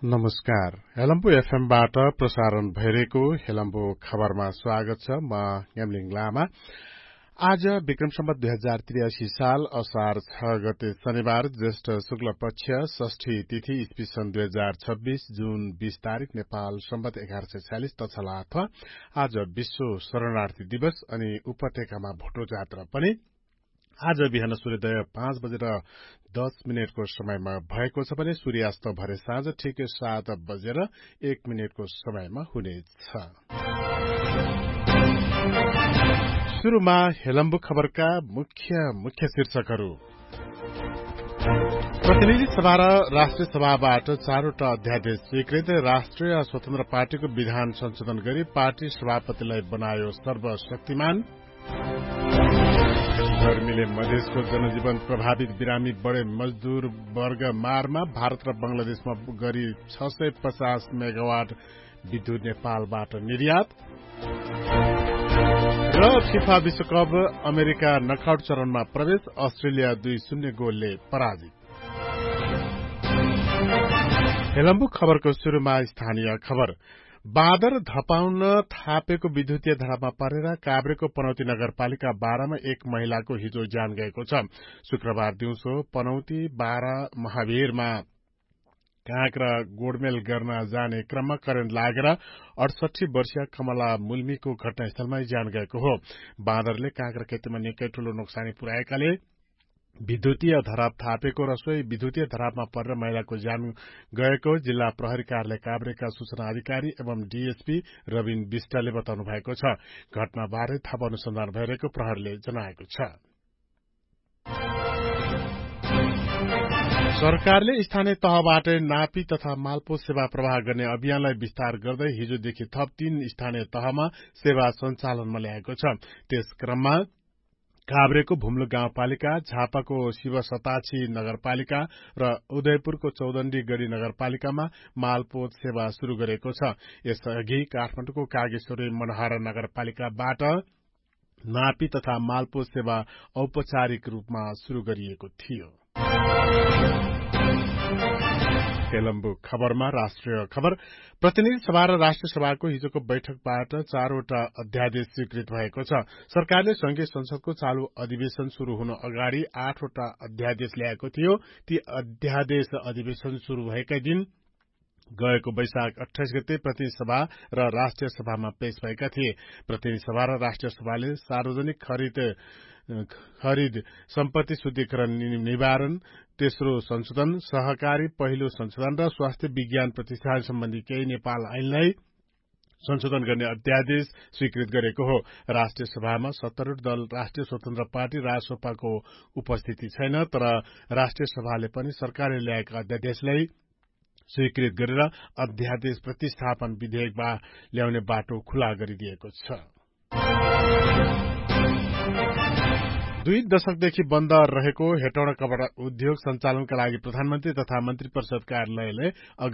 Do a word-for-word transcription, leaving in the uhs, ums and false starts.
नमस्कार। हेलम्बु एफएमबाट प्रसारण भइरहेको हेलम्बु खबरमा स्वागत छ। म यामलिङ लामा। आज विक्रम सम्वत दुई हजार त्रियासी साल असार छ गते शनिबार ज्येष्ठ शुक्ल पक्ष षष्ठी तिथि इस्वी सन् दुई हजार छब्बीस जुन बीस तारिक नेपाल सम्वत एघार सय छयालिस तछला अथवा आज विश्व शरणार्थी दिवस अनि उपत्यकामा भोटो जात्रा पनि आज बिहान सूर्योदय पाँच बजेर दस मिनटको समयमा भएको छ भने सूर्यास्त भरे साँझ ठिक सात बजेर एक मिनटको समयमा हुनेछ। सुरुमा हेलम्बु खबरका मुख्य मुख्य शीर्षकहरू। प्रतिनिधि सभा र राष्ट्रिय सभाबाट चारवटा अध्यादेश स्वीकृत। राष्ट्रिय स्वतन्त्र पार्टीको विधान संशोधन गरी पार्टी सभापतिलाई बनायो सर्वशक्तिमान। गर्मीले मधेसको जनजीवन प्रभावित। बिरामी बढे मजदूर वर्ग मारमा। भारत र बंगलादेशमा गरी छ सय पचास मेगावाट विद्युत नेपालबाट निर्यात। र फिफा विश्वकप अमेरिका नकआउट चरणमा प्रवेश। अस्ट्रेलिया दुई शून्य गोलले पराजित। हेलम्बु खबरको शुरूमा स्थानीय खबर। बादर धपाउन थापेको विद्युतीय धरापमा परेर काभ्रेको पनौती नगरपालिका बाह्रमा एक महिलाको हिजो ज्यान गएको छ। शुक्रबार दिउँसो पनौती बाह्र महावीरमा काँक्रा गोडमेल गर्न जाने क्रममा करेन्ट लागेर अडसठी वर्षीय कमला मुल्मीको घटनास्थलमै ज्यान गएको हो। बाँदरले काँक्रा खेतीमा निकै ठूलो नोक्सानी पुर्याएकाले विद्युतीय धराप थापेको र सोही विद्युतीय धरापमा परेर महिलाको ज्यान गएको जिल्ला प्रहरी कार्यालय काभ्रेका सूचना अधिकारी एवं डीएसपी रविन विष्टले बताउनु भएको छ। घटनाबारे थप अनुसन्धान भइरहेको प्रहरीले जनाएको छ। सरकारले स्थानीय तहबाट नापी तथा मालपोत सेवा प्रवाह गर्ने अभियानलाई विस्तार गर्दै हिजोदेखि थप तीन स्थानीय तहमा सेवा सञ्चालनमा ल्याएको छ। त्यस क्रममा काभ्रेको भुम्लु गाउँपालिका, झापाको शिवसताछी नगरपालिका र उदयपुरको चौदण्डी गढ़ी नगरपालिकामा मालपोत सेवा शुरू गरेको छ। यसअघि काठमाडौँको कागेश्वरी मनोहरा नगरपालिकाबाट नापी तथा मालपोत सेवा औपचारिक रूपमा शुरू गरिएको थियो। हेलम्बु खबरमा राष्ट्रिय खबर। प्रतिनिधि सभा र राष्ट्रिय सभाको हिजोको बैठकबाट चारवटा अध्यादेश स्वीकृत भएको छ। सरकारले संघीय संसदको चालू अधिवेशन शुरू हुन अगाडि आठवटा अध्यादेश ल्याएको थियो। ती अध्यादेश अधिवेशन शुरू भएकै दिन गएको वैशाख अठाइस गते प्रतिनिधि सभा र राष्ट्रिय सभामा पेश भएका थिए। प्रतिनिधि सभा र राष्ट्रिय सभाले सार्वजनिक खरिद खरिद सम्पत्ति शुद्धिकरण निवारण, तेस्रो संशोधन, सहकारी पहिलो संशोधन र स्वास्थ्य विज्ञान प्रतिष्ठान सम्बन्धी केही नेपाल ऐनलाई संशोधन गर्ने अध्यादेश स्वीकृत गरेको हो। राष्ट्रिय सभामा सत्तारूढ़ दल राष्ट्रिय स्वतन्त्र पार्टी रासोपाको उपस्थिति छैन, तर राष्ट्रिय सभाले पनि सरकारले ल्याएका अध्यादेशलाई स्वीकृत गरेर अध्यादेश प्रतिस्थापन विधेयक ल्याउने बाटो खुला गरिदिएको छ। दुई दशकदेखि बन्द रहेको हेटौडा कपड़ा उद्योग सञ्चालनका लागि प्रधानमन्त्री तथा मन्त्री परिषद कार्यालयले